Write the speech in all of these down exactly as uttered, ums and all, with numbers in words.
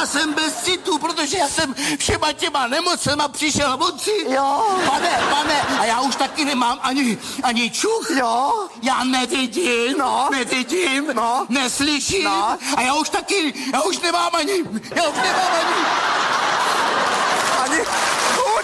jsem bez citu, protože já jsem všema těma nemocema přišel moci. Jo. Pane, pane, a já už taky nemám ani, ani čuch. Jo. Já nevidím, No. nevidím, No. neslyším. No. A já už taky, já už nemám ani, já už nemám ani... Ani chuť.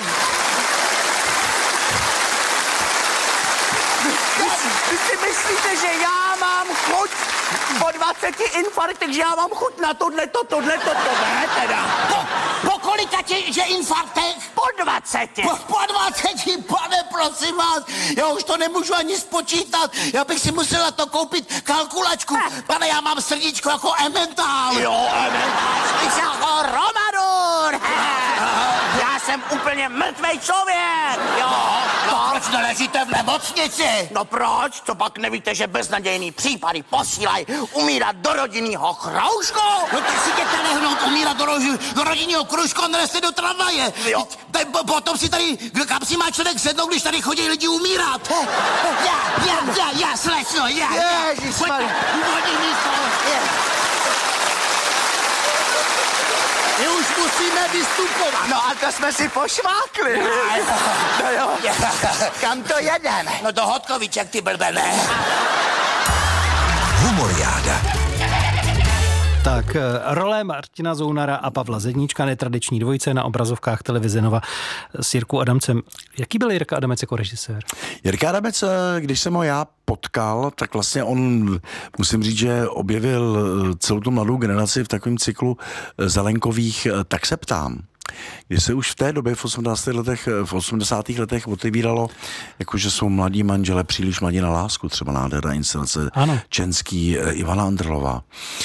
Vy si myslíte, že já mám chuť po dvaceti infarktech, že já mám chuť na tohleto, tohleto, to ne teda. Po, po kolika tě, že infarktech? Po dvaceti. Po, po dvaceti, pane, prosím vás, já už to nemůžu ani spočítat, já bych si musela to koupit kalkulačku. Pane, já mám srdíčko jako Emmental. Jo, Emmental, jsi jako Romadur. Já jsem úplně mrtvej člověk, jo. No, proč neležíte v nemocnici? No proč? To pak nevíte, že beznadějný případy posílají umírat do rodinného kroužku? No tak si jděte lehnout, umírat do, roži, do rodinného kružku a nereste do tramvaje. Jo. Teď po, potom si tady, kam si má člověk sednout, když tady chodí lidi umírat? Já, já, já, já, slečno, já, já. Ježišmarja. Pojďte, místo. My už musíme vystupovat. No a to jsme si pošvákli. No jo. Kam to jedeme? No do Hodkoviček, ty blbené. Humoriáda. Tak, role Martina Zounara a Pavla Zedníčka, netradiční dvojice na obrazovkách televize Nova s Jirkou Adamcem. Jaký byl Jirka Adamec jako režisér? Jirka Adamec, když jsem ho já potkal, tak vlastně on, musím říct, že objevil celou tu mladou generaci v takovém cyklu Zelenkových Tak se ptám. Kdy se už v té době v osmdesátých letech, v osmdesátých letech otevíralo, jakože jsou mladí manžele příliš mladí na lásku, třeba nádherná inscenace Čenský, Ivana Andrlová,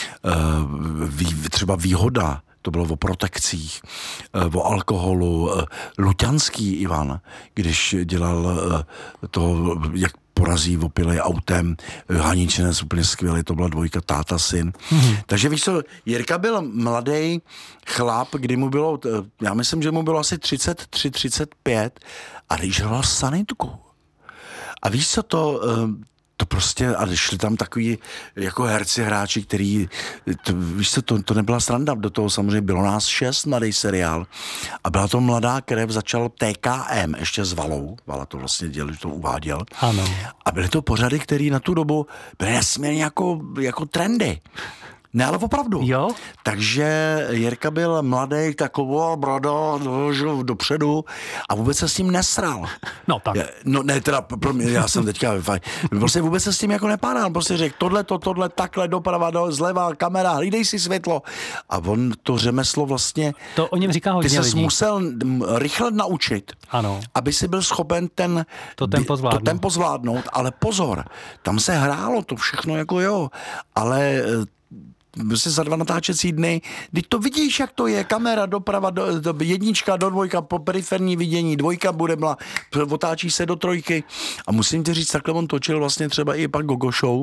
třeba Výhoda, to bylo o protekcích, o alkoholu, Luťanský Ivan, když dělal to, jak porazí opilej autem, Haničinec úplně skvělý, to byla dvojka táta, syn. Mm-hmm. Takže víš co, Jirka byl mladý chlap, kdy mu bylo, já myslím, že mu bylo asi třicet tři, třicet pět a když hrál sanitku. A víš co to... To prostě, a šli tam takový jako herci, hráči, který, to, víš co, to, to nebyla sranda, do toho samozřejmě bylo nás šest, mladý seriál. A byla to mladá krev, začal T K M, ještě s Valou, Vala to vlastně dělal, to uváděl. Ano. A byly to pořady, které na tu dobu byly nesmírně jako, jako trendy. Ne, ale opravdu. Jo? Takže Jirka byl mladý, taková brada, žil dopředu a vůbec se s tím nesral. No tak. No ne, teda pro mě, já jsem teďka, prostě vůbec se s tím jako nepádal. Prostě řekl, tohle, to, tohle, takhle, doprava, do, zleva, kamera, hlídej si světlo. A on to řemeslo vlastně... To o něm říká hodně Ty ses lidí. musel rychle naučit, ano. aby si byl schopen ten... To tempo zvládnout. To tempo zvládnout, ale pozor, tam se hrálo to všechno jako jo, ale... Prostě za dva natáčecí dny, když to vidíš, jak to je, kamera doprava, do, do, jednička do dvojka, po periferní vidění, dvojka bude mla, otáčí se do trojky a musím ti říct, takhle on točil vlastně třeba i pak Gogo Show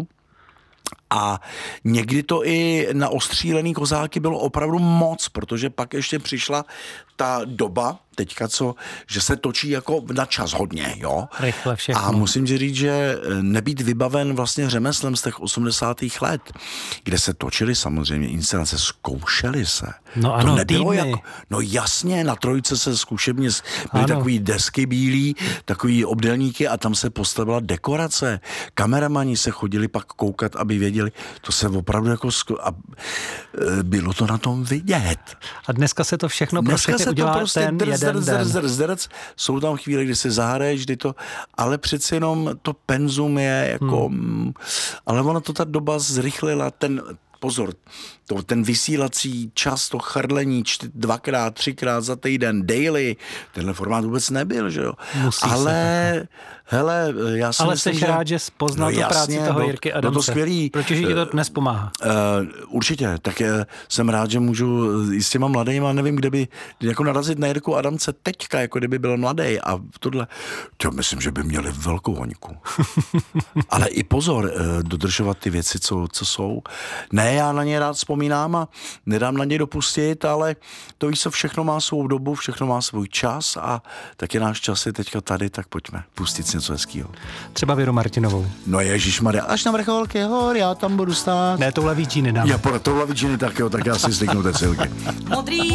a někdy to i na ostřílený kozáky bylo opravdu moc, protože pak ještě přišla ta doba, teďka co, že se točí jako na čas hodně, jo. Rychle všechno. A musím ti říct, že nebýt vybaven vlastně řemeslem z těch osmdesátých let, kde se točily samozřejmě inscenace, zkoušely se. No ano, to nebylo týdny. jako, no jasně, na trojce se zkušebně, byly ano. takový desky bílý, takový obdélníky a tam se postavila dekorace. Kameramani se chodili pak koukat, aby věděli, to se opravdu jako, zku... a bylo to na tom vidět. A dneska se to všechno dneska prostě se udělá to prostě ten drz, jeden drz, den. drz, drz, drz. Jsou tam chvíle, kdy se zahraješ, kdy to, ale přeci jenom to penzum je jako, hmm. ale ona to ta doba zrychlila, ten, pozor, to, ten vysílací čas, to chrlení čty, dvakrát, třikrát za týden, daily, tenhle formát vůbec nebyl, že jo. Musí ale, se, hele, já jsem ale myslím, jsi že... rád, že poznal no, tu práci jasně, toho no, Jirky no Adamce. to skvělý. Protože ti to dnes pomáhá. Uh, určitě, tak uh, jsem rád, že můžu i s těma mladejma, nevím, kde by, jako narazit na Jirku Adamce teďka, jako kdyby byl mladý a tohle, to myslím, že by měli velkou hoňku. Ale i pozor, uh, dodržovat ty věci, co, co jsou. Ne Ne, já na ně rád vzpomínám a nedám na ně dopustit, ale to víš co, všechno má svou dobu, všechno má svůj čas a taky náš čas je teďka tady, tak pojďme pustit si něco hezkýho. Třeba Věru Martinovou. No ježišmarja, až na vrcholky hor, já tam budu stát. Ne, touhle výčíny dáme. Já po touhle výčiny tak jo, tak já si sliknu ty cilky. Modrý